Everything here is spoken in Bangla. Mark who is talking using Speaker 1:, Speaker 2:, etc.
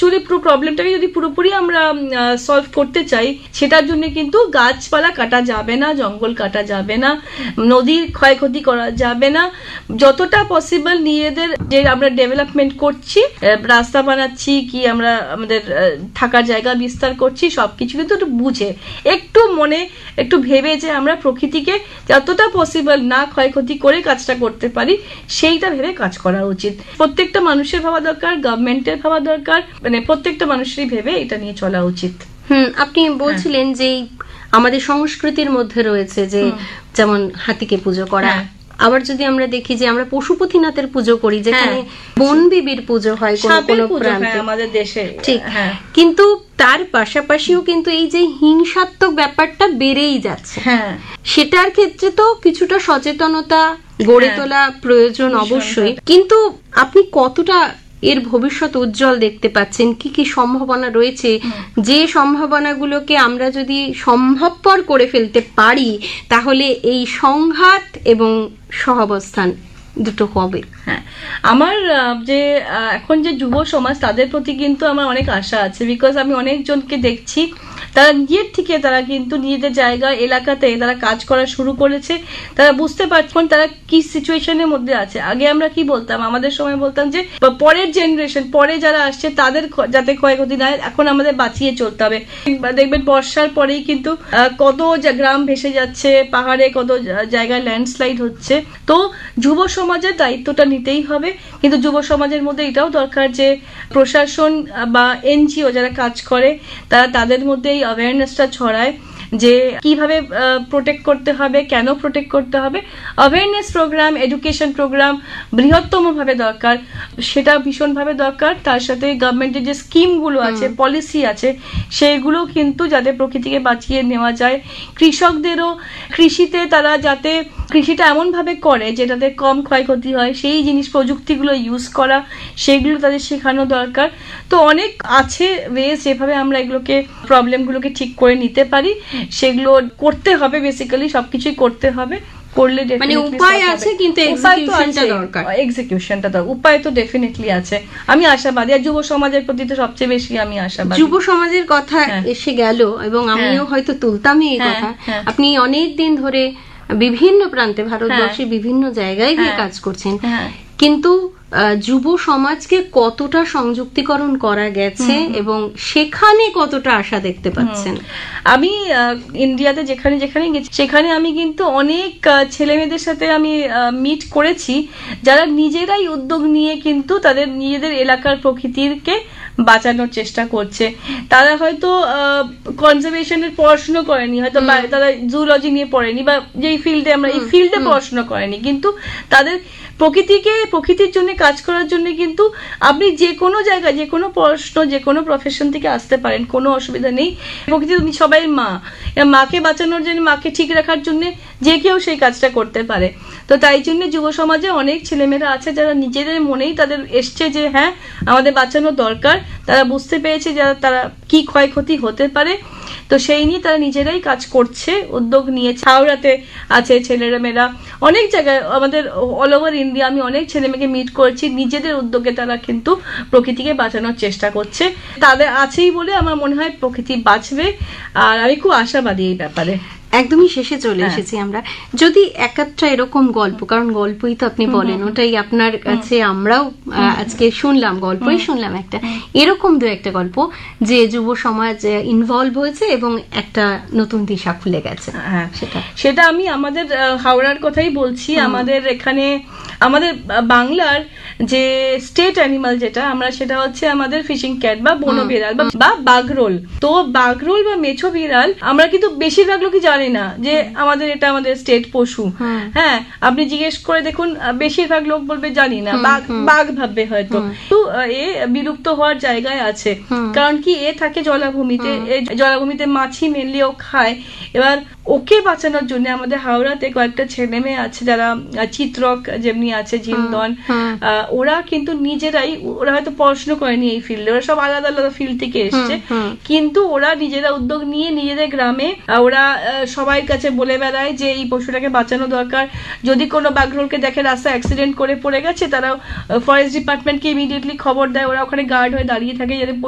Speaker 1: অ্যাকচুয়ালি পুরো প্রবলেমটাকে যদি পুরোপুরি আমরা সলভ করতে চাই, সেটার জন্য কিন্তু গাছপালা কাটা যাবে না, জঙ্গল কাটা যাবে না, নদীর ক্ষয়ক্ষতি করা যাবে না। যতটা পসিবল নিজেদের যে আমরা ডেভেলপমেন্ট করছি, রাস্তা বানাচ্ছি কি আমরা আমাদের থাকার জায়গা বিস্তার করছি, সবকিছু কিন্তু একটু বুঝে, একটু মনে একটু ভেবে যে আমরা প্রকৃতিকে যতটা পসিবল না ক্ষয়ক্ষতি করে কাজটা করতে পারি, সেইটা ভেবে কাজ করা উচিত। প্রত্যেকটা মানুষের ভাবা দরকার, গভর্নমেন্টের ভাবা দরকার, মানে প্রত্যেকটা মানুষেরই ভেবে এটা নিয়ে চলা উচিত।
Speaker 2: আপনি বলছিলেন যে আমাদের সংস্কৃতির মধ্যে রয়েছে যে যেমন হাতিকে পুজো করা, আবার যদি আমরা দেখি যে আমরা পশুপতিনাথের পুজো করি, যেখানে বন বিবির পুজো হয় কোনো কোনো প্রান্তে
Speaker 1: আমাদের দেশে,
Speaker 2: ঠিক। কিন্তু তার পাশাপাশিও কিন্তু এই যে হিংসাত্মক ব্যাপারটা বেড়েই যাচ্ছে, সেটার ক্ষেত্রে তো কিছুটা সচেতনতা গড়ে তোলা প্রয়োজন অবশ্যই। কিন্তু আপনি কতটা এর ভবিষ্যৎ উজ্জ্বল দেখতে পাচ্ছেন? কি কি সম্ভাবনা রয়েছে, যে সম্ভাবনাগুলোকে আমরা যদি সম্ভবপর করে ফেলতে পারি, তাহলে এই সংঘাত এবং সহাবস্থান দুটো হবে?
Speaker 1: আমার যে এখন যে যুব সমাজ, তাদের প্রতি কিন্তু আমার অনেক আশা আছে। বিকজ আমি অনেকজনকে দেখছি তারা নিজের থেকে তারা কিন্তু নিজেদের জায়গা এলাকাতে তারা কাজ করা শুরু করেছে। তারা বুঝতে পারছেন তারা কি সিচুয়েশনের মধ্যে আছে। আগে আমরা কি বলতাম, আমাদের সময় বলতাম যে পরের জেনারেশন, পরে যারা আসছে তাদের যাতে ক্ষয়ক্ষতি না হয়, এখন আমাদের বাঁচিয়ে চলতে হবে। দেখবেন বর্ষার পরেই কিন্তু কত গ্রাম ভেসে যাচ্ছে, পাহাড়ে কত জায়গায় ল্যান্ডস্লাইড হচ্ছে। তো যুব সমাজের দায়িত্বটা নিতেই হবে। কিন্তু যুব সমাজের মধ্যে এটাও দরকার যে প্রশাসন বা এনজিও যারা কাজ করে তারা তাদের মধ্যে এই অ্যাওয়ারনেসটা ছড়ায় যে কিভাবে প্রোটেক্ট করতে হবে, কেন প্রোটেক্ট করতে হবে। অ্যাওয়ারনেস প্রোগ্রাম, এডুকেশন প্রোগ্রাম বৃহত্তম ভাবে দরকার, সেটা ভীষণভাবে দরকার। তার সাথে গভর্নমেন্টের যে স্কিমগুলো আছে, পলিসি আছে, সেইগুলো কিন্তু যাতে প্রকৃতিকে বাঁচিয়ে নেওয়া যায়। কৃষকদেরও কৃষিতে তারা যাতে কৃষিটা এমনভাবে করে যেটাতে কম ক্ষয়ক্ষতি হয়, সেই জিনিস প্রযুক্তিগুলো ইউজ করা, সেগুলো তাদের শেখানো দরকার। তো অনেক আছে ওয়েজ যেভাবে আমরা এগুলোকে প্রবলেমগুলোকে ঠিক করে নিতে পারি, সেগুলো করতে হবে। বেসিক্যালি সবকিছুই করতে হবে, করলে
Speaker 2: মানে উপায় আছে, কিন্তু এক্সিকিউশনটা দরকার।
Speaker 1: এক্সিকিউশনটা দরকার, উপায় তো ডেফিনেটলি আছে। আমি আশাবাদী, আর যুব সমাজের প্রতি তো সবচেয়ে বেশি আমি আশাবাদী।
Speaker 2: যুব সমাজের কথা এসে গেল, এবং আমিও হয়তো তুলতামই এই কথা। আপনি অনেক দিন ধরে বিভিন্ন প্রান্তে, ভারতবর্ষের বিভিন্ন জায়গায় গিয়ে কাজ করছেন, কিন্তু যুব সমাজকে কতটা সংযুক্তিকরণ করা গেছে এবং সেখানে কতটা আশা দেখতে পাচ্ছেন?
Speaker 1: আমি ইন্ডিয়াতে যেখানে যেখানে গেছি, সেখানে আমি কিন্তু অনেক ছেলে মেয়েদের সাথে আমি মিট করেছি যারা নিজেরাই উদ্যোগ নিয়ে কিন্তু তাদের নিজেদের এলাকার প্রকৃতিকে বাঁচানোর চেষ্টা করছে। তারা হয়তো কনজারভেশনের পড়াশোনা করেনি, হয়তো তারা জুলজি নিয়ে পড়েনি, বা যেই ফিল্ডে আমরা এই ফিল্ডে পড়াশোনা করেনি, কিন্তু তাদের প্রকৃতির জন্য কাজ করার জন্য কিন্তু আপনি যে কোনো জায়গায়, যে কোনো পড়াশোনা, যে কোনো প্রফেশন থেকে আসতে পারেন, কোনো অসুবিধা নেই। প্রকৃতি সবাই মাকে বাঁচানোর জন্য, মাকে ঠিক রাখার জন্য যে কেউ সেই কাজটা করতে পারে। তো তাই জন্য যুব সমাজে অনেক ছেলেমেয়েরা আছে যারা নিজেদের মনেই তাদের এসছে যে হ্যাঁ আমাদের বাঁচানো দরকার। তারা বুঝতে পেরেছে যারা তারা কি ক্ষয়ক্ষতি হতে পারে, তো সেই নিয়ে তারা নিজেরাই কাজ করছে, উদ্যোগ নিয়েছে। হাওড়াতে আছে ছেলেরা মেয়েরা, অনেক জায়গায় আমাদের অল ওভার ইন্ডিয়া আমি অনেক ছেলে মেয়েকে মিট করেছি, নিজেদের উদ্যোগে তারা কিন্তু প্রকৃতিকে বাঁচানোর চেষ্টা করছে। তাদের আছেই বলে আমার মনে হয় প্রকৃতি বাঁচবে, আর আমি খুব আশাবাদী এই ব্যাপারে।
Speaker 2: একদমই শেষে চলে এসেছি আমরা। যদি একটা এরকম গল্প, কারণ গল্পই তো আপনি বলেন, ওটাই আপনার কাছে আমরাও আজকে শুনলাম, গল্পই শুনলাম একটা, এরকম দু একটা গল্প যে যুব সমাজ ইনভলভ হয়েছে এবং একটা নতুন দিশা খুলে গেছে।
Speaker 1: সেটা আমি আমাদের হাওড়ার কথাই বলছি। আমাদের এখানে আমাদের বাংলার যে স্টেট অ্যানিমাল যেটা আমরা, সেটা হচ্ছে আমাদের ফিশিং ক্যাট বা বনো বিড়াল বা বাঘরোল। তো বাঘরোল বা মেছো বিড়াল আমরা কিন্তু বেশিরভাগ লোকই জানি না যে আমাদের এটা আমাদের স্টেট পশু। হ্যাঁ, আপনি জিজ্ঞেস করে দেখুন, বেশিরভাগ লোক বলবে জানি না, বাঘ ভাববে হয়তো। তো এ বিলুপ্ত হওয়ার জায়গায় আছে, কারণ কি এ থাকে জলাভূমিতে, জলাভূমিতে মাছি মেনলি ও খায়। এবার ওকে বাঁচানোর জন্য আমাদের হাওড়াতে কয়েকটা ছেলে মেয়ে আছে যারা চিত্রক যেমনি আছে, ঝিন্দন, ওরা কিন্তু নিজেরাই, ওরা হয়তো পড়াশোনা করেনি এই ফিল্ডে, ওরা সব আলাদা আলাদা ফিল্ড থেকে এসছে, কিন্তু ওরা নিজেরা উদ্যোগ নিয়ে নিজেদের গ্রামে ওরা সবাই কাছে বলে বেড়ায় যে এই পশুটাকে বাঁচানো দরকার। যদি কোনো বাঘরোলকে দেখে রাস্তা অ্যাক্সিডেন্ট করে পড়ে গেছে, তারা ফরেস্ট ডিপার্টমেন্টকে ইমিডিয়েটলি খবর দেয়, ওরা ওখানে গার্ড হয়ে দাঁড়িয়ে থাকে যাতে